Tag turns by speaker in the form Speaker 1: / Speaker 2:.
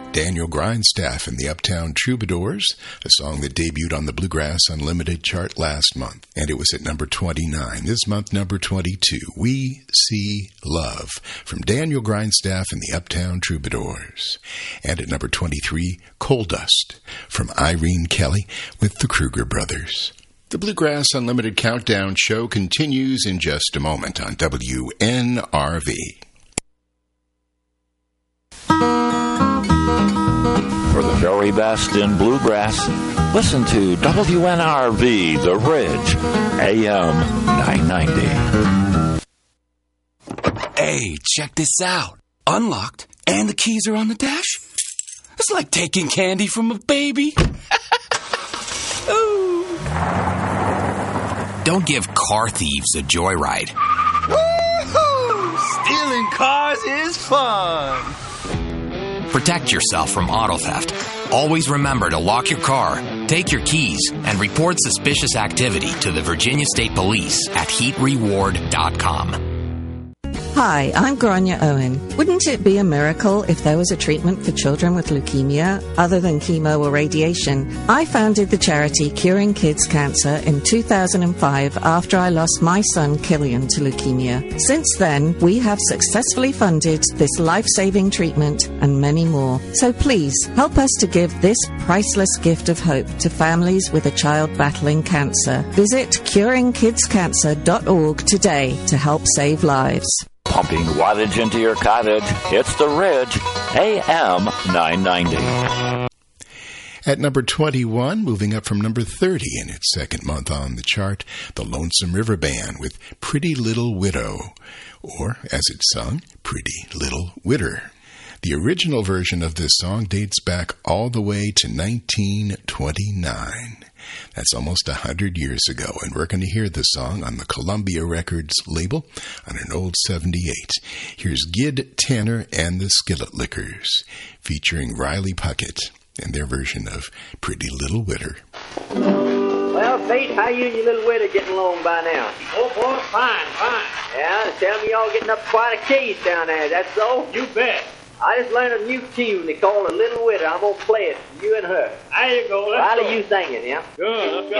Speaker 1: Daniel Grindstaff and the Uptown Troubadours, a song that debuted on the Bluegrass Unlimited chart last month, and it was at number 29. This month, number 22, We See Love, from Daniel Grindstaff and the Uptown Troubadours. And at number 23, Coal Dust, from Irene Kelly with the Kruger Brothers. The Bluegrass Unlimited Countdown show continues in just a moment on WNRV.
Speaker 2: For the very best in bluegrass, listen to WNRV The Ridge, AM 990.
Speaker 3: Hey, check this out. Unlocked, and the keys are on the dash. It's like taking candy from a baby. Ooh.
Speaker 4: Don't give car thieves a joyride.
Speaker 3: Woo-hoo! Stealing cars is fun.
Speaker 4: Protect yourself from auto theft. Always remember to lock your car, take your keys, and report suspicious activity to the Virginia State Police at heatreward.com.
Speaker 5: Hi, I'm Grania Owen. Wouldn't it be a miracle if there was a treatment for children with leukemia other than chemo or radiation? I founded the charity Curing Kids Cancer in 2005 after I lost my son Killian to leukemia. Since then, we have successfully funded this life-saving treatment and many more. So please, help us to give this priceless gift of hope to families with a child battling cancer. Visit curingkidscancer.org today to help save lives.
Speaker 2: Pumping wattage into your cottage, it's The Ridge, AM 990.
Speaker 1: At number 21, moving up from number 30 in its second month on the chart, the Lonesome River Band with Pretty Little Widow, or, as it's sung, Pretty Little Widder. The original version of this song dates back all the way to 1929. That's almost 100 years ago, and we're going to hear this song on the Columbia Records label on an old 78. Here's Gid Tanner and the Skillet Lickers, featuring Riley Puckett and their version of Pretty Little Widder.
Speaker 6: Well, Pete, how you and your little widder getting along by now?
Speaker 7: Oh, boy, fine.
Speaker 6: Yeah, tell me y'all getting up quite a keys down there, that's so?
Speaker 7: You bet.
Speaker 6: I just learned a new tune they call A Little Widder. I'm going to play it, you and her.
Speaker 7: There you go. Let's
Speaker 6: Riley,
Speaker 7: go.
Speaker 6: you sing it, yeah?
Speaker 7: Good, let's go.